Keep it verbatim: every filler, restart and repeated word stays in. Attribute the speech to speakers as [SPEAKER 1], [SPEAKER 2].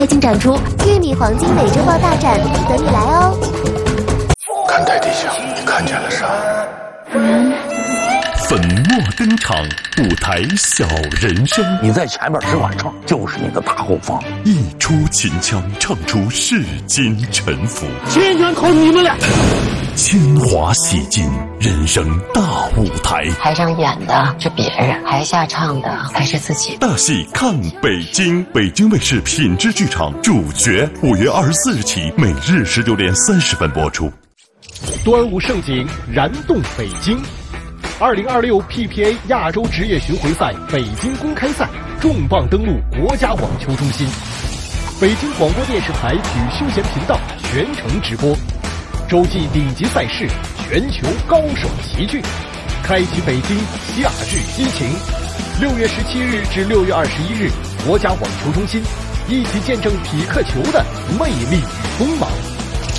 [SPEAKER 1] 经展出玉米黄金美洲豹大展，等你来哦！
[SPEAKER 2] 看台地下，你看见了啥？
[SPEAKER 1] 嗯。
[SPEAKER 3] 粉墨登场，舞台小人生。
[SPEAKER 4] 你在前面只管唱，就是你的大后方。
[SPEAKER 3] 一出秦腔，唱出世间沉浮。
[SPEAKER 4] 千全靠你们俩。
[SPEAKER 3] 铅华洗尽，人生大舞台。
[SPEAKER 5] 台上演的是别人，台下唱的才是自己。
[SPEAKER 3] 大戏看北京，北京卫视品质剧场主角，五月二十四日起，每日十九点三十分播出。
[SPEAKER 6] 端午盛景燃动北京。二零二六 P P A 亚洲职业巡回赛北京公开赛重磅登陆国家网球中心，北京广播电视台体育休闲频道全程直播，洲际顶级赛事，全球高手齐聚，开启北京夏日激情。六月十七日至六月二十一日，国家网球中心，一起见证匹克球的魅力与锋芒。